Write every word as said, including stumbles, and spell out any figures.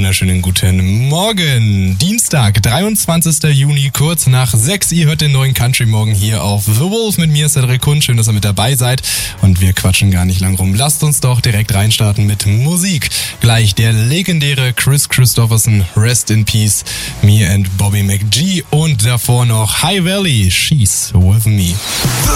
wunderschönen guten Morgen. Dienstag, dreiundzwanzigster Juni, kurz nach sechs. Ihr hört den neuen Country Morgen hier auf The Wolf. Mit mir ist Cedric Kunz. Schön, dass ihr mit dabei seid. Und wir quatschen gar nicht lang rum. Lasst uns doch direkt reinstarten mit Musik. Gleich der legendäre Kris Kristofferson, Rest in Peace, Me and Bobby McGee. Und davor noch High Valley, She's With Me.